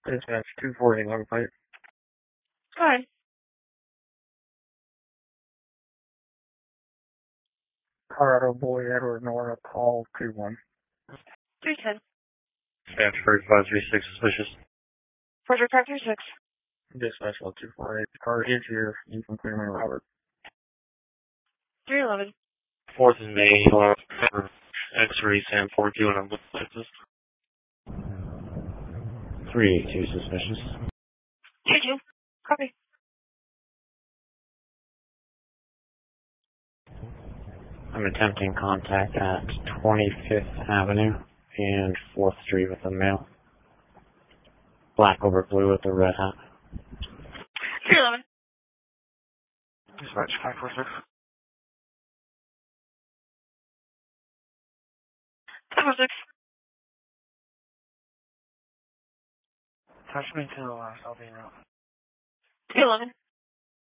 Dispatch 240, Long Pipe. Go ahead. Colorado Boy, Edward Nora, call 21. 310. Dispatch 3536, suspicious. Roger, 536. Dispatch 248, the car is here. You can clear me, Robert. 311. 4th is May, X-ray, Sam 42, and I'm with Texas. 382, suspicious. 22. Copy. I'm attempting contact at 25th Avenue and 4th Street with a male. Black over blue with a red hat. 311. Dispatch 546. 546. Touch me to the last, I'll be around. 311.